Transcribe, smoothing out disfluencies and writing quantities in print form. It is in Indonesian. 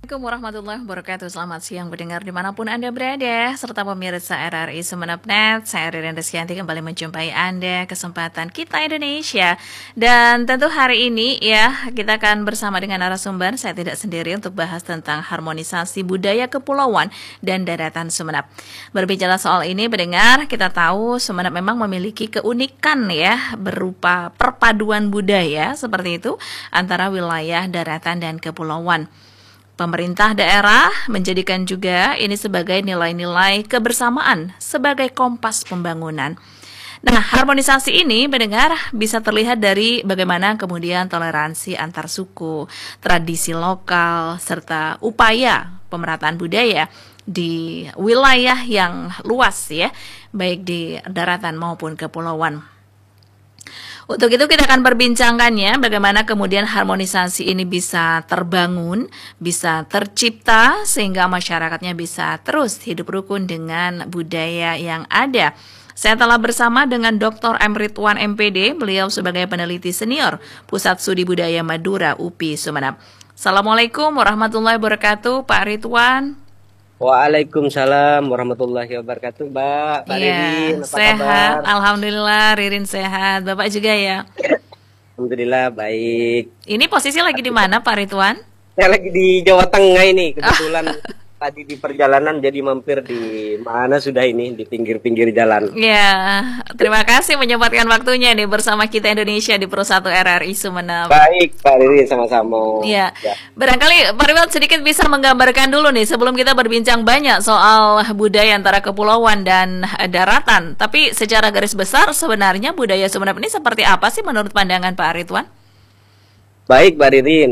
Assalamualaikum warahmatullahi wabarakatuh. Selamat siang pendengar dimanapun Anda berada, serta pemirsa RRI Sumeneb.net. Saya Ririn Rizkyanti kembali menjumpai Anda, kesempatan kita Indonesia. Dan tentu hari ini ya, kita akan bersama dengan narasumber. Saya tidak sendiri untuk bahas tentang harmonisasi budaya kepulauan dan daratan Sumeneb. Berbicara soal ini pendengar, kita tahu Sumeneb memang memiliki keunikan ya, berupa perpaduan budaya seperti itu antara wilayah daratan dan kepulauan. Pemerintah daerah menjadikan juga ini sebagai nilai-nilai kebersamaan sebagai kompas pembangunan. Nah, harmonisasi ini mendengar bisa terlihat dari bagaimana kemudian toleransi antar suku, tradisi lokal, serta upaya pemerataan budaya di wilayah yang luas ya, baik di daratan maupun kepulauan. Untuk itu kita akan perbincangkannya bagaimana kemudian harmonisasi ini bisa terbangun, bisa tercipta sehingga masyarakatnya bisa terus hidup rukun dengan budaya yang ada. Saya telah bersama dengan Dr. M. Ridwan MPD, beliau sebagai peneliti senior Pusat Studi Budaya Madura UPI Sumeneb. Assalamualaikum warahmatullahi wabarakatuh, Pak Ridwan. Waalaikumsalam warahmatullahi wabarakatuh, Mbak. Pak Ririn, apa sehat, kabar? Alhamdulillah, Ririn sehat. Bapak juga ya? Alhamdulillah baik. Ini posisi lagi di mana, Pak Ridwan? Saya lagi di Jawa Tengah ini. Kebetulan tadi di perjalanan jadi mampir di mana sudah ini, di pinggir-pinggir jalan. Ya, terima kasih menyempatkan waktunya nih bersama kita Indonesia di Pro 1 RRI Sumeneb. Baik, Pak Ririn, sama-sama. Ya, barangkali Pak Ridwan sedikit bisa menggambarkan dulu nih sebelum kita berbincang banyak soal budaya antara kepulauan dan daratan. Tapi secara garis besar sebenarnya budaya Sumeneb ini seperti apa sih menurut pandangan Pak Ridwan? Baik, Pak Ririn.